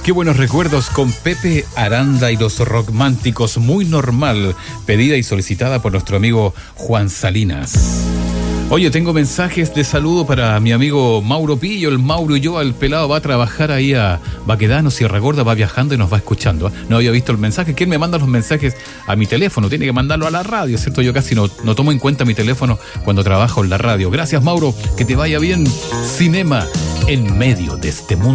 Qué buenos recuerdos con Pepe Aranda y los Románticos, muy normal, pedida y solicitada por nuestro amigo Juan Salinas. Oye, tengo mensajes de saludo para mi amigo Mauro Pillo. El Mauro y yo, el pelado, va a trabajar ahí a Baquedano, Sierra Gorda, va viajando y nos va escuchando. No había visto el mensaje. ¿Quién me manda los mensajes a mi teléfono? Tiene que mandarlo a la radio, ¿cierto? Yo casi no tomo en cuenta mi teléfono cuando trabajo en la radio. Gracias, Mauro. Que te vaya bien. Cinema en medio de este mundo.